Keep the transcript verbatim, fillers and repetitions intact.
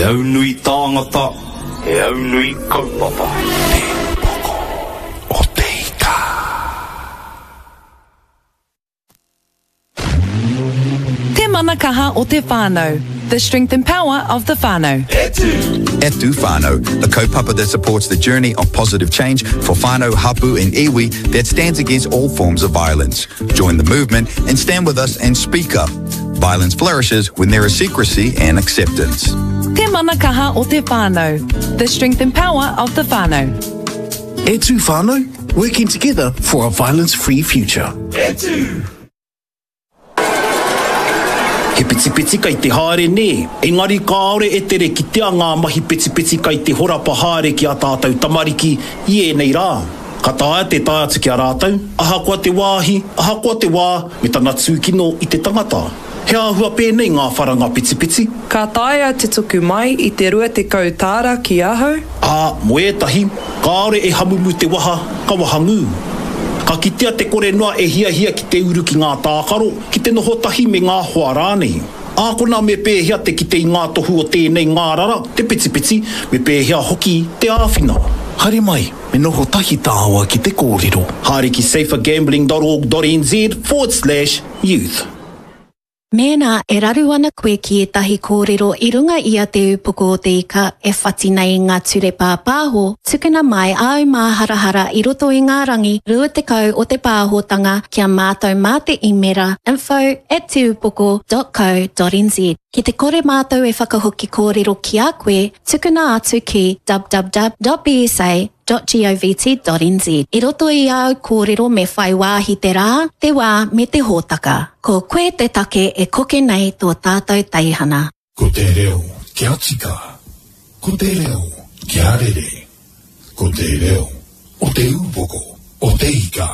au nui tāngata, he au nui kaupapa. Te poko o te ika. Te manakaha o te whānau, the strength and power of the whānau. Etu! Etu Whānau, a kaupapa that supports the journey of positive change for whānau, hapu and iwi that stands against all forms of violence. Join the movement and stand with us and speak up. Violence flourishes when there is secrecy and acceptance. Te manakaha o te whānau, the strength and power of the whānau. Etu Whānau, working together for a violence-free future. Etu! He piti piti kai te haere ne, engari kāore e tere ki te ngā mahi piti piti kai te horapa haere ki a tātou tamariki i e nei rā. Ka tāia te tāia tuki a rātou, aha kua te wāhi, aha kua te wā, me tana tūkino i te tangata. He āhua pēnei ngā wharanga piti piti. Ka tāia te tuku mai i te rua te kautāra ki ahau. Ā, mo ētahi, kāore e hamumu te waha, ka wahangu. Ka kitea te kore noa e hia hia ki te uru ki ngā tākaro, ki te noho tahi me ngā hoa rānei. Ākona me pēhea te ki te i ngā tohu o tēnei ngā rara, te piti piti, me pēhea hoki te āwhina. Haere mai, me noho tahi tāua ki te kōrero. Haere ki safergambling.org.nz forward slash youth. Mēnā e raru ana koe ki e tahi kōrero i runga i a te upoko o te ika e whati nei ngā ture pāpāho, tukuna mai au mā harahara i roto i ngā rangi rua te kau o te pāhotanga kia mātou mā te imera info at te upoko dot co dot n z. Ki te kore mātou e whakahoki kōrero ki a koe, tukuna atu ki w w w dot b s a dot govt dot n z. I roto i au kōrero me whai wāhi te rā, te wā me te hōtaka. Ko koe te take e koke nei tō tātou taihana. Ko te reo kia tika, ko te reo kia rere, ko te reo o te upoko o te ika.